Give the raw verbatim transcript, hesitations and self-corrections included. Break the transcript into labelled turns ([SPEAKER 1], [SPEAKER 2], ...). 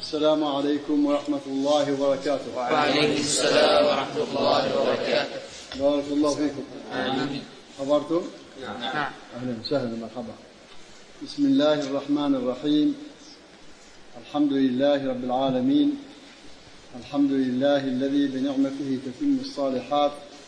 [SPEAKER 1] السلام عليكم ورحمة الله وبركاته.
[SPEAKER 2] وعليكم السلام ورحمة الله وبركاته.
[SPEAKER 1] بارك الله فيكم.
[SPEAKER 2] آمين.
[SPEAKER 1] حضرتم؟
[SPEAKER 2] نعم.
[SPEAKER 1] أهلا وسهلا مرحبا. بسم الله الرحمن الرحيم. الحمد لله رب العالمين. الحمد لله الذي بنعمته تتم الصالحات